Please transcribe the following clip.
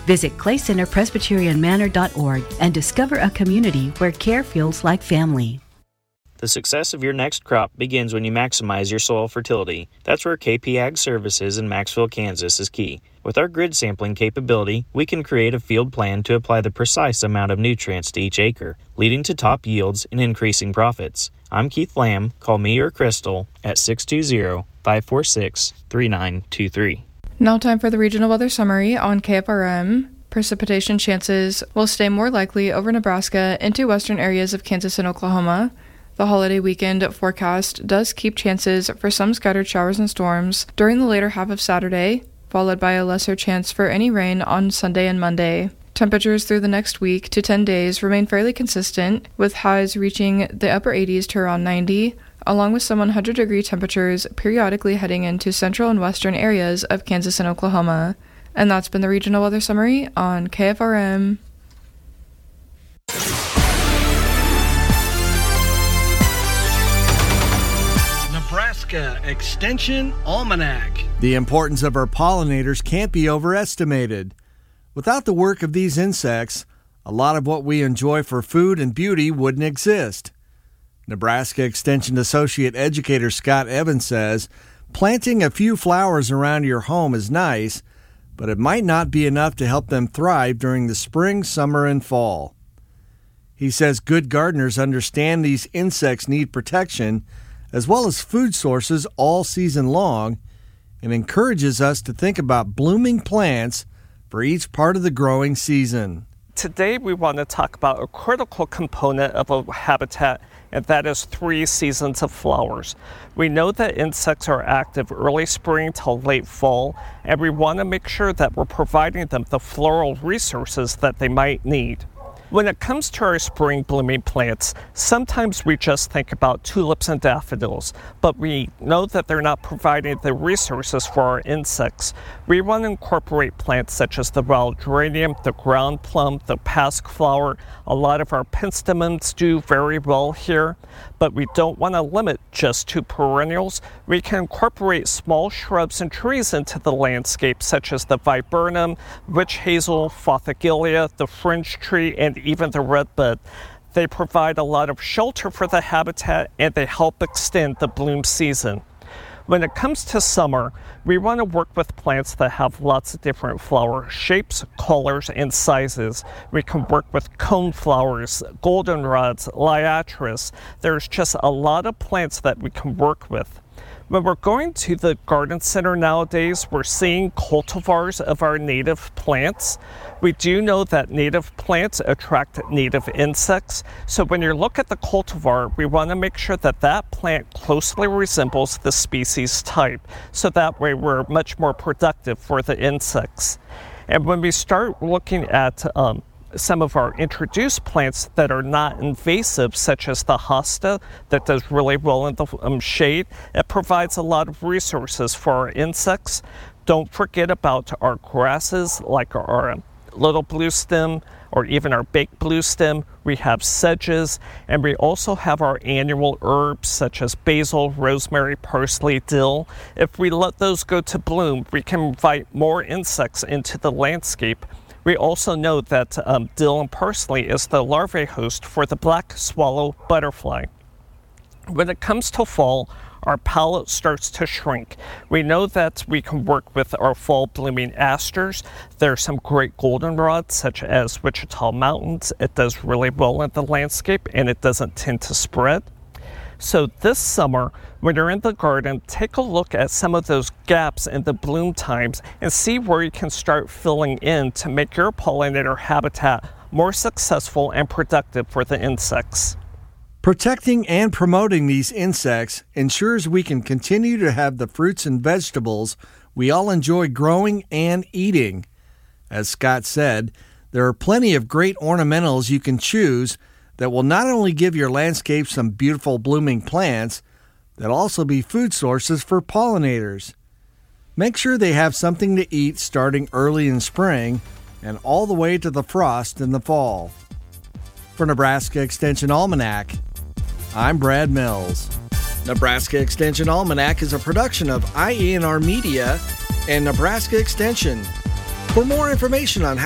Visit claycenterpresbyterianmanor.org and discover a community where care feels like family. The success of your next crop begins when you maximize your soil fertility. That's where KP Ag Services in Maxville, Kansas is key. With our grid sampling capability, we can create a field plan to apply the precise amount of nutrients to each acre, leading to top yields and increasing profits. I'm Keith Lamb. Call me or Crystal at 620-546-3923. Now time for the regional weather summary on KFRM. Precipitation chances will stay more likely over Nebraska into western areas of Kansas and Oklahoma. The holiday weekend forecast does keep chances for some scattered showers and storms during the later half of Saturday, followed by a lesser chance for any rain on Sunday and Monday. Temperatures through the next week to 10 days remain fairly consistent, with highs reaching the upper 80s to around 90, along with some 100-degree temperatures periodically heading into central and western areas of Kansas and Oklahoma. And that's been the regional weather summary on KFRM. Nebraska Extension Almanac. The importance of our pollinators can't be overestimated. Without the work of these insects, a lot of what we enjoy for food and beauty wouldn't exist. Nebraska Extension Associate Educator Scott Evans says, planting a few flowers around your home is nice, but it might not be enough to help them thrive during the spring, summer, and fall. He says good gardeners understand these insects need protection as well as food sources all season long, and encourages us to think about blooming plants for each part of the growing season. Today we want to talk about a critical component of a habitat, and that is 3 seasons of flowers. We know that insects are active early spring till late fall, and we want to make sure that we're providing them the floral resources that they might need. When it comes to our spring blooming plants, sometimes we just think about tulips and daffodils, but we know that they're not providing the resources for our insects. We want to incorporate plants such as the wild geranium, the ground plum, the pasque flower. A lot of our penstemons do very well here, but we don't want to limit just to perennials. We can incorporate small shrubs and trees into the landscape, such as the viburnum, witch hazel, fothigilia, the fringe tree, and even the redbud. They provide a lot of shelter for the habitat, and they help extend the bloom season. When it comes to summer, we want to work with plants that have lots of different flower shapes, colors, and sizes. We can work with cone flowers, goldenrods, liatris. There's just a lot of plants that we can work with. When we're going to the garden center nowadays, we're seeing cultivars of our native plants. We do know that native plants attract native insects. So when you look at the cultivar, we want to make sure that that plant closely resembles the species type. So that way we're much more productive for the insects. And when we start looking at some of our introduced plants that are not invasive, such as the hosta that does really well in the shade, it provides a lot of resources for our insects. Don't forget about our grasses like our little blue stem or even our baked blue stem. We have sedges, and we also have our annual herbs such as basil, rosemary, parsley, dill. If we let those go to bloom, we can invite more insects into the landscape. We also know that dill and parsley is the larvae host for the black swallow butterfly. When it comes to fall, our palette starts to shrink. We know that we can work with our fall blooming asters. There are some great goldenrods such as Wichita Mountains. It does really well in the landscape and it doesn't tend to spread. So this summer, when you're in the garden, take a look at some of those gaps in the bloom times and see where you can start filling in to make your pollinator habitat more successful and productive for the insects. Protecting and promoting these insects ensures we can continue to have the fruits and vegetables we all enjoy growing and eating. As Scott said, there are plenty of great ornamentals you can choose that will not only give your landscape some beautiful blooming plants, they'll also be food sources for pollinators. Make sure they have something to eat starting early in spring and all the way to the frost in the fall. For Nebraska Extension Almanac, I'm Brad Mills. Nebraska Extension Almanac is a production of IENR Media and Nebraska Extension. For more information on